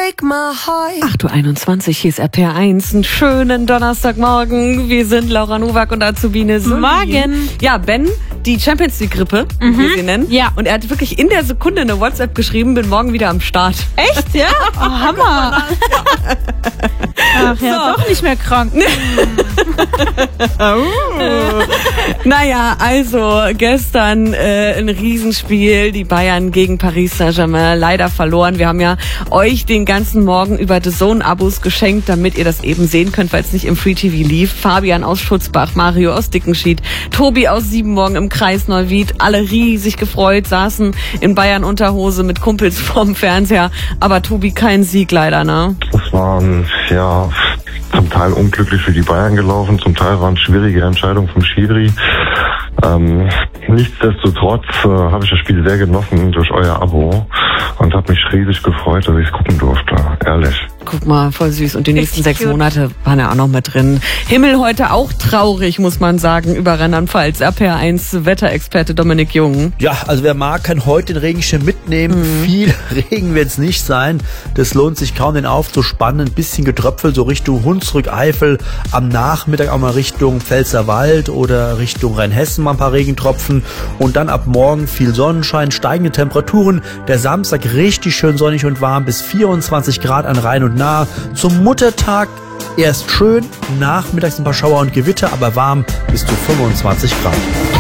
break my heart. 8:21 Uhr, hier ist RPR1. Einen schönen Donnerstagmorgen. Wir sind Laura Nowak und Azubine Sully. Morgen. Ja, Ben, die Champions League Grippe, wie wir sie nennen. Ja. Und er hat wirklich in der Sekunde eine WhatsApp geschrieben, bin morgen wieder am Start. Echt, ja? Oh, Hammer. Ach ja, doch nicht mehr krank. Naja, also gestern ein Riesenspiel, die Bayern gegen Paris Saint-Germain, leider verloren. Wir haben ja euch den ganzen Morgen über DAZN-Abos geschenkt, damit ihr das eben sehen könnt, weil es nicht im Free TV lief. Fabian aus Schutzbach, Mario aus Dickenschied, Tobi aus Siebenmorgen im Kreis Neuwied, alle riesig gefreut, saßen in Bayern-Unterhose mit Kumpels vorm Fernseher, aber Tobi, kein Sieg leider, ne? Es waren, ja, zum Teil unglücklich für die Bayern gelaufen, zum Teil waren schwierige Entscheidungen vom Schiri. Nichtsdestotrotz habe ich das Spiel sehr genossen durch euer Abo und habe mich riesig gefreut, dass ich es gucken durfte, ehrlich. Guck mal, voll süß. Und die nächsten 6 cute. Monate waren ja auch noch mit drin. Himmel heute auch traurig, muss man sagen, über Rheinland-Pfalz. RPR1 Wetterexperte Dominik Jung. Ja, also wer mag, kann heute den Regenschirm mitnehmen. Viel Regen wird es nicht sein. Das lohnt sich kaum, den aufzuspannen. Ein bisschen Getröpfel, so Richtung Hunsrück, Eifel. Am Nachmittag auch mal Richtung Pfälzerwald oder Richtung Rheinhessen mal ein paar Regentropfen. Und dann ab morgen viel Sonnenschein, steigende Temperaturen. Der Samstag richtig schön sonnig und warm, bis 24 Grad an Rhein und Nahe. Zum Muttertag erst schön, nachmittags ein paar Schauer und Gewitter, aber warm bis zu 25 Grad.